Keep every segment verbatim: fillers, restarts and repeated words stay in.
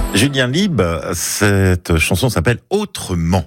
Julien Lieb, cette chanson s'appelle Autrement.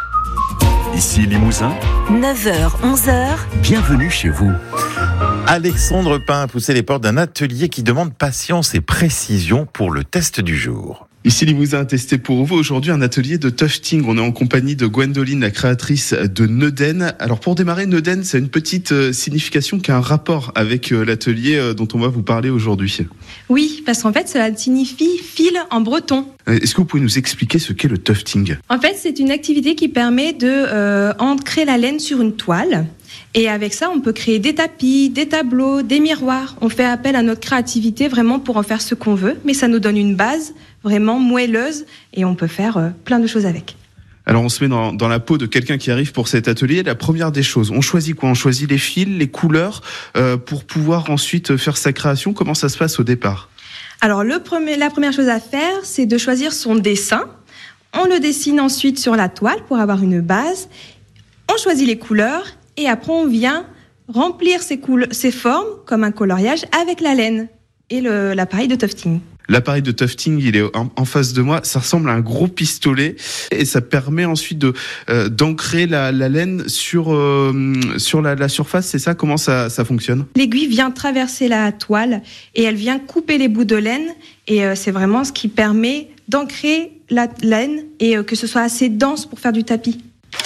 Ici Limousin, neuf heures, onze heures. Bienvenue chez vous. Alexandre Pin a poussé les portes d'un atelier qui demande patience et précision pour le test du jour. Ici Limousin a testé pour vous aujourd'hui un atelier de tufting. On est en compagnie de Gwendoline, la créatrice de Neuden. Alors pour démarrer, Neuden, c'est une petite euh, signification qui a un rapport avec euh, l'atelier euh, dont on va vous parler aujourd'hui. Oui, parce qu'en fait, cela signifie fil en breton. Euh, Est-ce que vous pouvez nous expliquer ce qu'est le tufting ? En fait, c'est une activité qui permet de euh, ancrer la laine sur une toile. Et avec ça, on peut créer des tapis, des tableaux, des miroirs. On fait appel à notre créativité vraiment pour en faire ce qu'on veut. Mais ça nous donne une base vraiment moelleuse et on peut faire euh, plein de choses avec. Alors on se met dans, dans la peau de quelqu'un qui arrive pour cet atelier. La première des choses, on choisit quoi ? On choisit les fils, les couleurs euh, pour pouvoir ensuite faire sa création. Comment ça se passe au départ ? Alors le premier, la première chose à faire, c'est de choisir son dessin. On le dessine ensuite sur la toile pour avoir une base. On choisit les couleurs et après on vient remplir ces, coule- ces formes comme un coloriage avec la laine et le, l'appareil de tufting. L'appareil de tufting, il est en, en face de moi. Ça ressemble à un gros pistolet et ça permet ensuite de euh, d'ancrer la, la laine sur euh, sur la, la surface. C'est ça ? Comment ça ça fonctionne ? L'aiguille vient traverser la toile et elle vient couper les bouts de laine et euh, c'est vraiment ce qui permet d'ancrer la laine et euh, que ce soit assez dense pour faire du tapis.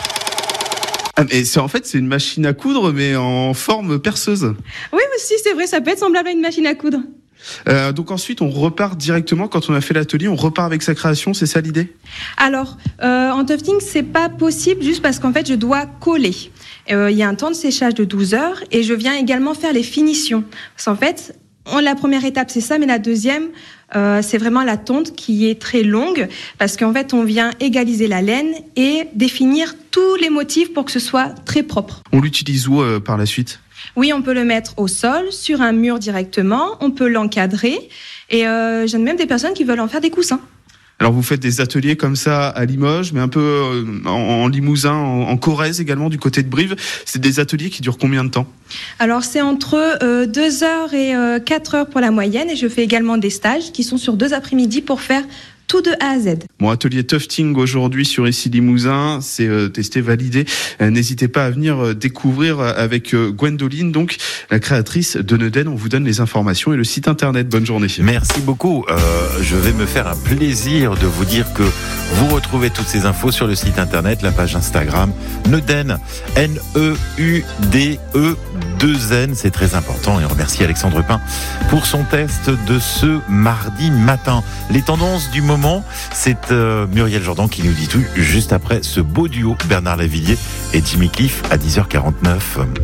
Ah, mais c'est en fait c'est une machine à coudre mais en forme perceuse. Oui aussi, c'est vrai, ça peut être semblable à une machine à coudre. Euh, donc ensuite, on repart directement, quand on a fait l'atelier, on repart avec sa création, c'est ça l'idée ? Alors, euh, en tufting, c'est pas possible juste parce qu'en fait, je dois coller. Euh, il y a un temps de séchage de douze heures et je viens également faire les finitions. Parce qu'en fait, on, la première étape, c'est ça, mais la deuxième, euh, c'est vraiment la tonte qui est très longue parce qu'en fait, on vient égaliser la laine et définir tous les motifs pour que ce soit très propre. On l'utilise où euh, par la suite ? Oui, on peut le mettre au sol, sur un mur directement, on peut l'encadrer et euh, j'ai même des personnes qui veulent en faire des coussins. Alors vous faites des ateliers comme ça à Limoges, mais un peu euh, en, en Limousin, en, en Corrèze également, du côté de Brive. C'est des ateliers qui durent combien de temps ? Alors c'est entre euh, deux heures et euh, quatre heures pour la moyenne et je fais également des stages qui sont sur deux après-midi pour faire tout de A à Z. Bon, atelier tufting aujourd'hui sur Ici Limousin, c'est euh, testé, validé. Euh, n'hésitez pas à venir euh, découvrir avec euh, Gwendoline, donc la créatrice de Neuden. On vous donne les informations et le site internet. Bonne journée. Merci beaucoup. Euh, je vais me faire un plaisir de vous dire que vous retrouvez toutes ces infos sur le site internet, la page Instagram Neuden, N E U D E deux N. C'est très important et on remercie Alexandre Pin pour son test de ce mardi matin. Les tendances du moment, c'est euh, Muriel Jourdan qui nous dit tout juste après ce beau duo Bernard Lavilliers et Jimmy Cliff à dix heures quarante-neuf.